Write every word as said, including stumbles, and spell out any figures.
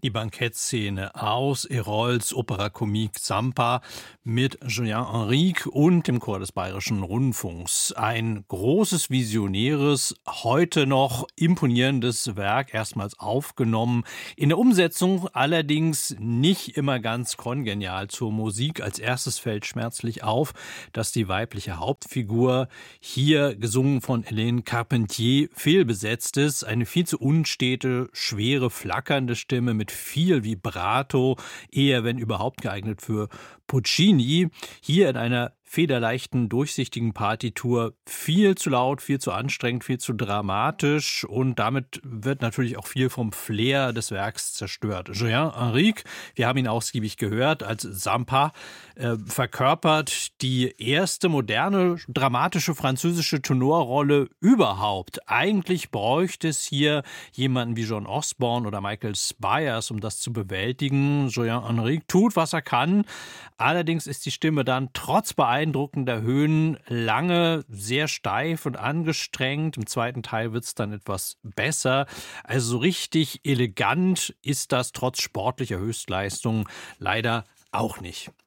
Die Bankettszene aus Herols Opera Comique Zampa mit Julien Henrique und dem Chor des Bayerischen Rundfunks. Ein großes, visionäres, heute noch imponierendes Werk, erstmals aufgenommen. In der Umsetzung allerdings nicht immer ganz kongenial zur Musik. Als erstes fällt schmerzlich auf, dass die weibliche Hauptfigur, hier gesungen von Hélène Carpentier, fehlbesetzt ist. Eine viel zu unstete, schwere, flackernde Stimme mit viel Vibrato, eher wenn überhaupt geeignet für Puccini. Hier in einer federleichten, durchsichtigen Partitur viel zu laut, viel zu anstrengend, viel zu dramatisch und damit wird natürlich auch viel vom Flair des Werks zerstört. Julien Henrique, wir haben ihn ausgiebig gehört, als Zampa äh, verkörpert die erste moderne, dramatische französische Tenorrolle überhaupt. Eigentlich bräuchte es hier jemanden wie John Osborne oder Michael Spyers, um das zu bewältigen. Julien Henrique tut, was er kann. Allerdings ist die Stimme dann trotz beeindruckender Höhen lange sehr steif und angestrengt. Im zweiten Teil wird es dann etwas besser. Also so richtig elegant ist das trotz sportlicher Höchstleistung leider auch nicht.